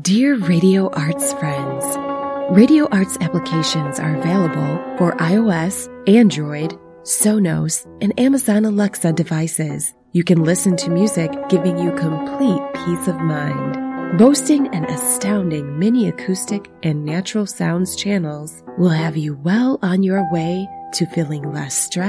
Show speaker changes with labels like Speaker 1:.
Speaker 1: Dear Radio Arts friends, Radio Arts applications are available for iOS, Android, Sonos, and Amazon Alexa devices. You can listen to music giving you complete peace of mind. Boasting an astounding mini acoustic and natural sounds channels will have you well on your way to feeling less stressed